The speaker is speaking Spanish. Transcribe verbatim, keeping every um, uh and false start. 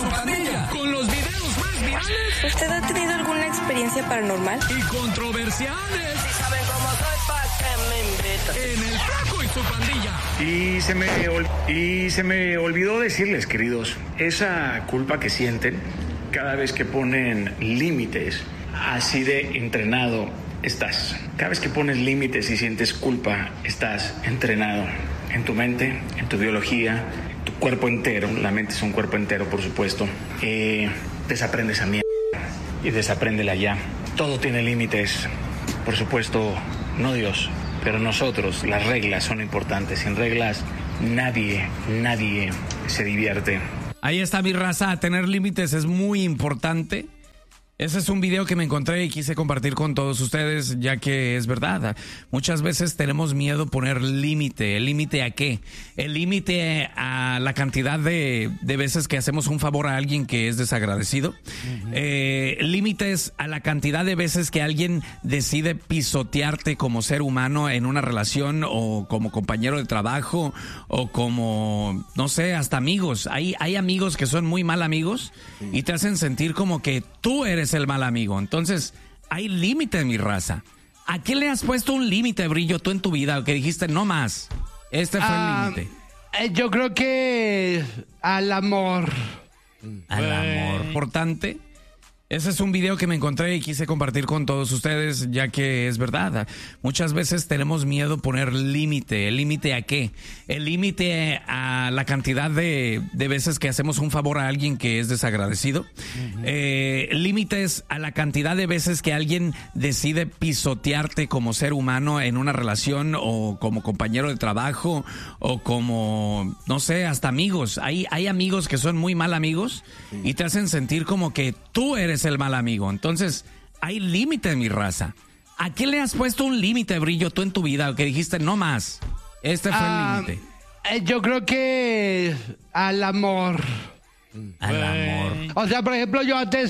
su pandilla, con los videos más virales. ¿Usted ha tenido alguna experiencia paranormal? Y controversiales. Si saben cómo soy, ¿pa' qué me invitan? En el Flaco y su pandilla. Y se me ol- y se me olvidó decirles, queridos, esa culpa que sienten cada vez que ponen límites, así de entrenado estás. Cada vez que pones límites y sientes culpa, estás entrenado en tu mente, en tu biología, tu cuerpo entero. La mente es un cuerpo entero, por supuesto. Eh, desaprendes a mierda y desapréndela ya. Todo tiene límites. Por supuesto, no Dios, pero nosotros. Las reglas son importantes. Sin reglas, nadie, nadie se divierte. Ahí está, mi raza. Tener límites es muy importante. Ese es un video que me encontré y quise compartir con todos ustedes, ya que es verdad. Muchas veces tenemos miedo poner límite. ¿El límite a qué? El límite a la cantidad de, de veces que hacemos un favor a alguien que es desagradecido. Uh-huh. Eh, límites a la cantidad de veces que alguien decide pisotearte como ser humano en una relación o como compañero de trabajo o como, no sé, hasta amigos. Hay, hay amigos que son muy mal amigos y te hacen sentir como que tú eres el mal amigo. Entonces, hay límite, mi raza. ¿A qué le has puesto un límite, Brillo, tú en tu vida? Que dijiste, no más. Este fue ah, el límite. Eh, yo creo que al amor. Al amor. Importante. Ese es un video que me encontré y quise compartir con todos ustedes, ya que es verdad. Muchas veces tenemos miedo poner límite. ¿El límite a qué? El límite a la cantidad de, de veces que hacemos un favor a alguien que es desagradecido. Uh-huh. Eh, límites a la cantidad de veces que alguien decide pisotearte como ser humano en una relación o como compañero de trabajo o como, no sé, hasta amigos. Hay, hay amigos que son muy mal amigos sí. y te hacen sentir como que tú eres el mal amigo. Entonces, hay límite, mi raza. ¿A qué le has puesto un límite, Brillo, tú en tu vida? Que dijiste, no más. Este fue ah, el límite. Eh, yo creo que al amor. Al amor. O sea, por ejemplo, yo antes